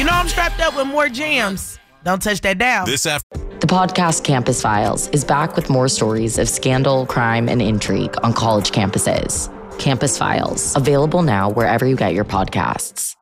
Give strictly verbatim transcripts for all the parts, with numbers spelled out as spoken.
You know I'm strapped up with more jams. Don't touch that dial. This after. The podcast Campus Files is back with more stories of scandal, crime, and intrigue on college campuses. Campus Files, available now wherever you get your podcasts.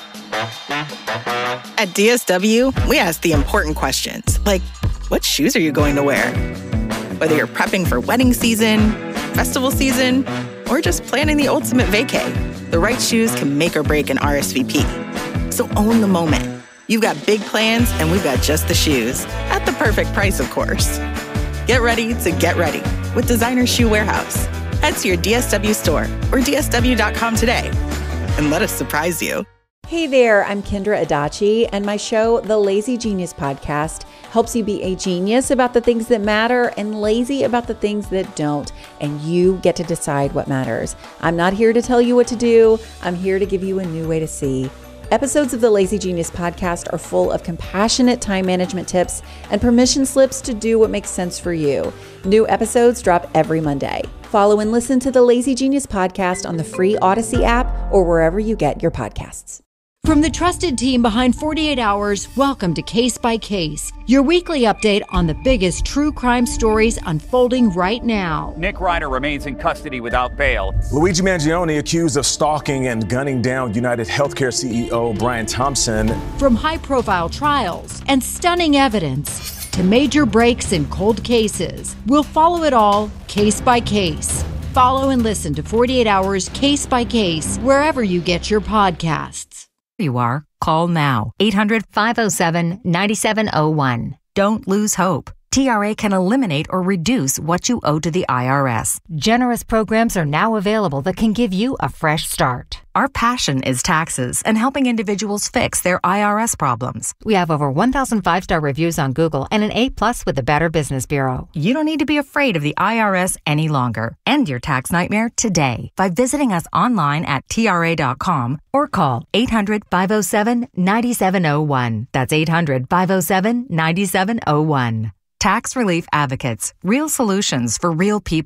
At D S W, we ask the important questions, like, what shoes are you going to wear? Whether you're prepping for wedding season, festival season, or just planning the ultimate vacay, the right shoes can make or break an R S V P. So own the moment. You've got big plans, and we've got just the shoes. At the perfect price, of course. Get ready to get ready with Designer Shoe Warehouse. Head to your D S W store or D S W dot com today and let us surprise you. Hey there, I'm Kendra Adachi, and my show, The Lazy Genius Podcast, helps you be a genius about the things that matter and lazy about the things that don't, and you get to decide what matters. I'm not here to tell you what to do. I'm here to give you a new way to see. Episodes of the Lazy Genius Podcast are full of compassionate time management tips and permission slips to do what makes sense for you. New episodes drop every Monday. Follow and listen to the Lazy Genius Podcast on the free Odyssey app or wherever you get your podcasts. From the trusted team behind forty-eight hours, welcome to Case by Case, your weekly update on the biggest true crime stories unfolding right now. Nick Reiner remains in custody without bail. Luigi Mangione accused of stalking and gunning down United Healthcare C E O Brian Thompson. From high-profile trials and stunning evidence to major breaks in cold cases, we'll follow it all case by case. Follow and listen to forty-eight hours Case by Case wherever you get your podcasts. You are, call now. eight hundred, five oh seven, nine seven oh one. Don't lose hope. T R A can eliminate or reduce what you owe to the I R S. Generous programs are now available that can give you a fresh start. Our passion is taxes and helping individuals fix their I R S problems. We have over one thousand five-star reviews on Google and an A plus with the Better Business Bureau. You don't need to be afraid of the I R S any longer. End your tax nightmare today by visiting us online at T R A dot com or call eight hundred, five oh seven, nine seven oh one. That's eight hundred, five oh seven, nine seven oh one. Tax Relief Advocates. Real solutions for real people.